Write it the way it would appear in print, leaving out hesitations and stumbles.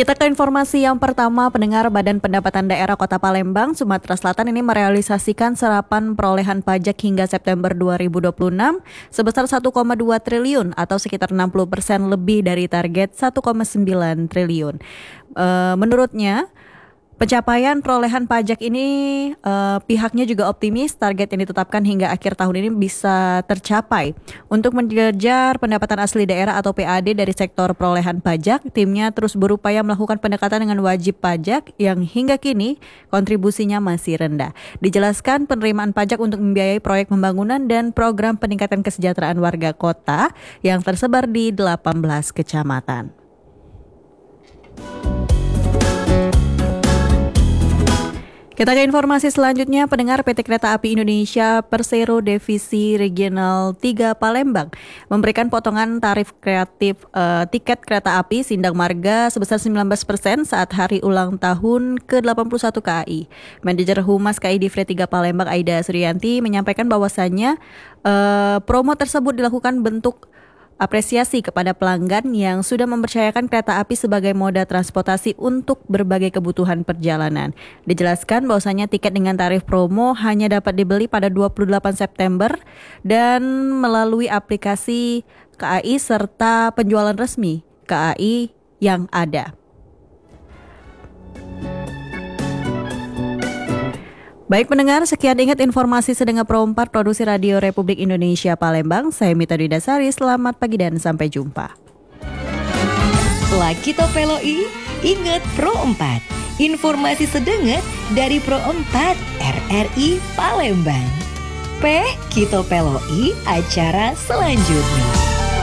Kita ke informasi yang pertama, pendengar. Badan Pendapatan Daerah Kota Palembang, Sumatera Selatan ini merealisasikan serapan perolehan pajak hingga September 2026 sebesar 1,2 triliun atau sekitar 60% lebih dari target 1,9 triliun. Menurutnya, pencapaian perolehan pajak ini pihaknya juga optimis target yang ditetapkan hingga akhir tahun ini bisa tercapai. Untuk mengejar pendapatan asli daerah atau PAD dari sektor perolehan pajak, timnya terus berupaya melakukan pendekatan dengan wajib pajak yang hingga kini kontribusinya masih rendah. Dijelaskan penerimaan pajak untuk membiayai proyek pembangunan dan program peningkatan kesejahteraan warga kota yang tersebar di 18 kecamatan. Kita ke informasi selanjutnya, pendengar. PT Kereta Api Indonesia Persero Divisi Regional 3 Palembang memberikan potongan tarif kreatif tiket kereta api Sindang Marga sebesar 19% saat hari ulang tahun ke-81 KAI. Manajer Humas KAI Divre 3 Palembang Aida Suryanti menyampaikan bahwasannya promo tersebut dilakukan bentuk apresiasi kepada pelanggan yang sudah mempercayakan kereta api sebagai moda transportasi untuk berbagai kebutuhan perjalanan. Dijelaskan bahwasanya tiket dengan tarif promo hanya dapat dibeli pada 28 September dan melalui aplikasi KAI serta penjualan resmi KAI yang ada. Baik pendengar, sekian ingat informasi Sedengar Pro 4 Produksi Radio Republik Indonesia Palembang. Saya Mita Dwi Dasari, selamat pagi dan sampai jumpa. Lagi Topeloi, ingat Pro 4. Informasi sedengar dari Pro 4 RRI Palembang. P Kita Peloi acara selanjutnya.